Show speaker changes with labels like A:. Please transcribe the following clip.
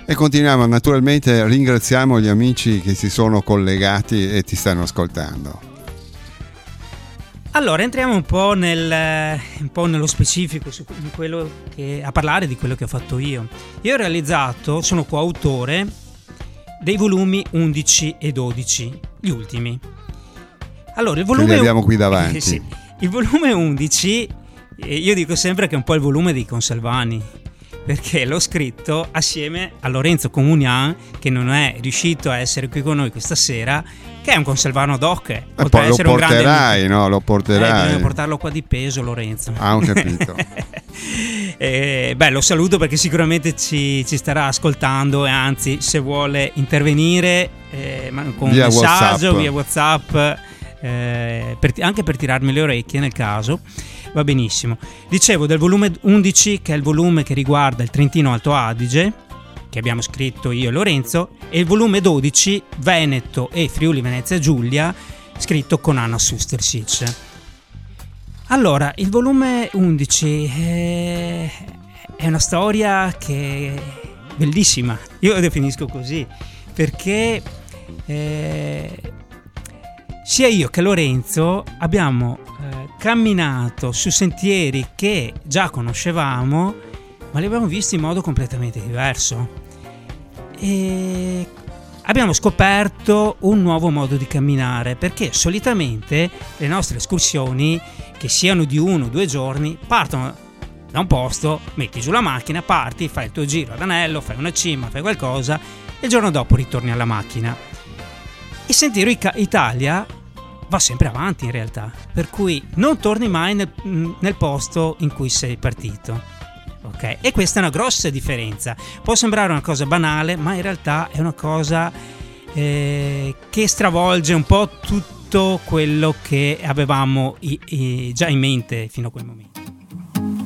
A: E continuiamo, naturalmente ringraziamo gli amici che si sono collegati e ti stanno ascoltando.
B: Allora, entriamo un po' nello specifico a parlare di quello che ho fatto io. Io ho realizzato, sono coautore dei volumi 11 e 12, gli ultimi. Allora, il volume
A: li abbiamo qui davanti.
B: Sì, il volume 11, io dico sempre che è un po' il volume dei Consalvani, perché l'ho scritto assieme a Lorenzo Comunian, che non è riuscito a essere qui con noi questa sera, che è un consalvano doc.
A: E poi lo porterai, no? Lo porterai.
B: Bisogna portarlo qua di peso, Lorenzo.
A: Ah, ho capito.
B: Lo saluto perché sicuramente ci starà ascoltando, e anzi, se vuole intervenire con
A: via
B: un messaggio,
A: WhatsApp.
B: via WhatsApp, anche per tirarmi le orecchie nel caso, va benissimo. Dicevo del volume 11, che è il volume che riguarda il Trentino Alto Adige, che abbiamo scritto io e Lorenzo, e il volume 12 Veneto e Friuli Venezia Giulia, scritto con Anna Sustersic. Allora, il volume 11 è una storia che è bellissima, io la definisco così, perché sia io che Lorenzo abbiamo camminato su sentieri che già conoscevamo, ma li abbiamo visti in modo completamente diverso, e abbiamo scoperto un nuovo modo di camminare, perché solitamente le nostre escursioni, che siano di 1 o 2 giorni, partono da un posto, metti giù la macchina, parti, fai il tuo giro ad anello, fai una cima, fai qualcosa e il giorno dopo ritorni alla macchina. Il Sentiero Italia va sempre avanti in realtà, per cui non torni mai nel posto in cui sei partito. Okay? E questa è una grossa differenza. Può sembrare una cosa banale, ma in realtà è una cosa che stravolge un po' tutto quello che avevamo già in mente fino a quel momento.